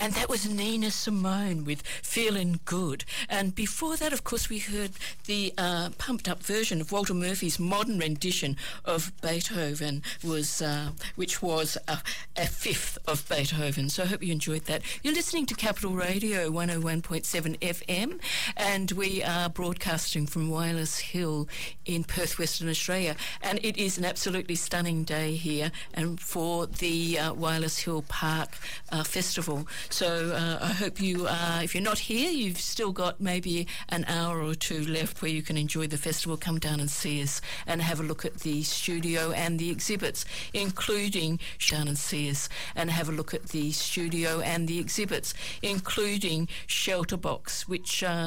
And that was Nina Simone with Feeling Good. And before that, of course, we heard the pumped-up version of Walter Murphy's modern rendition of Beethoven, which was a fifth of Beethoven. So I hope you enjoyed that. You're listening to Capital Radio 101.7 FM, and we are broadcasting from Whylas Hill in Perth, Western Australia. And it is an absolutely stunning day here and for the Whylas Hill Park Festival. So I hope you, if you're not here, you've still got maybe an hour or two left where you can enjoy the festival. Come down and see us and have a look at the studio and the exhibits, including down and see us and have a look at the studio and the exhibits, including Shelterbox, which